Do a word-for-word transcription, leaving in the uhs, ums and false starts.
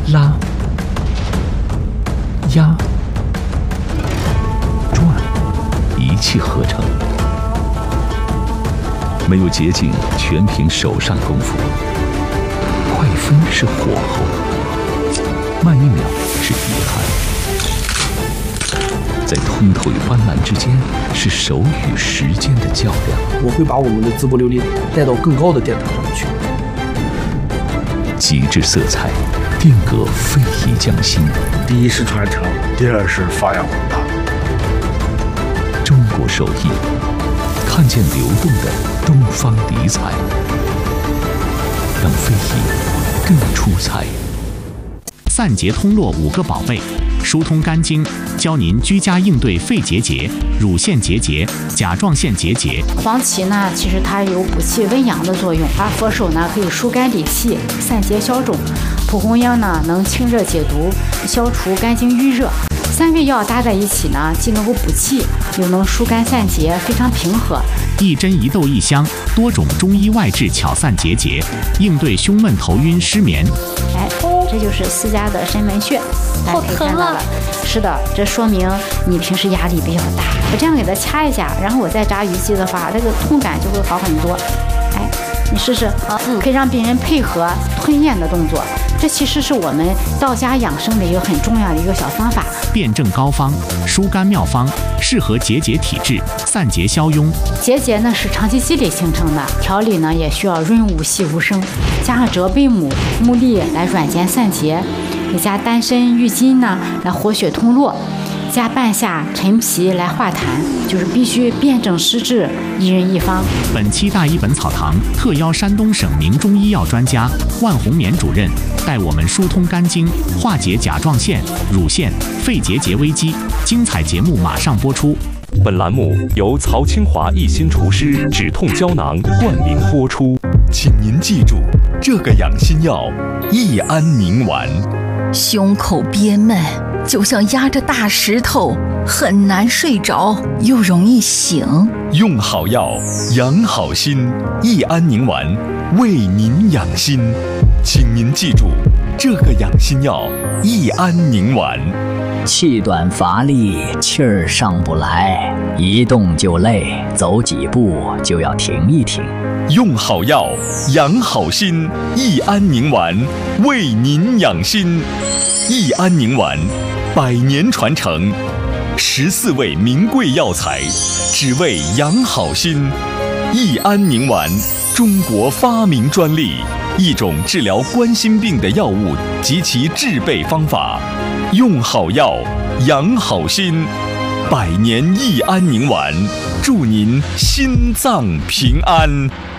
拉、压、转，一气呵成。没有捷径，全凭手上功夫。快分是火候，慢一秒是遗憾。在通透与斑斓之间，是手与时间的较量。 我会把我们的自不流离带到更高的殿堂上去。 极致色彩，定格非遗匠心。 第一是传承，第二是发扬光大。 中国手艺，看见流动的东方理彩，让非遗更出彩。 散结通络五个宝贝，疏通肝经，教您居家应对肺结节、乳腺结节、甲状腺结节。 黄芪呢，其实它有补气温阳的作用，而佛手呢可以疏肝理气、散结消肿，蒲公英呢能清热解毒、消除肝经郁热。三味药搭在一起呢，既能够补气，又能疏肝散结，非常平和。 一针一豆一香，多种中医外治巧散结节，应对胸闷头晕失眠。 哎，这就是私家的神门穴， 好疼啊！ 是的，这说明你平时压力比较大。我这样给它掐一下，然后我再扎鱼剂的话，这个痛感就会好很多。哎，你试试啊，可以让病人配合吞咽的动作。这其实是我们道家养生的一个很重要的一个小方法。 辨证膏方，疏肝妙方，适合结节体质，散结消痈。 结节呢是长期积累形成的，调理呢也需要润物细无声，加上折贝母、木栗来软坚散结，也加丹参、郁金呢来活血通络，加半夏、陈皮来化痰，就是必须辨证施治，一人一方。 本期大医本草堂特邀山东省名中医药专家万红棉主任，带我们疏通肝经，化解甲状腺、乳腺、肺结节危机。精彩节目马上播出。 本栏目由曹清华一心厨师止痛胶囊冠名播出。 请您记住，这个养心药益安宁丸。 胸口憋闷，就像压着大石头，很难睡着，又容易醒。 用好药，养好心，益安宁丸为您养心。请您记住，这个养心药益安宁丸。 气短乏力，气儿上不来，一动就累，走几步就要停一停。 用好药，养好心，益安宁丸为您养心。益安宁丸，百年传承，十四味名贵药材，只为养好心。益安宁丸，中国发明专利，一种治疗冠心病的药物及其制备方法。用好药，养好心，百年益安宁丸，祝您心脏平安。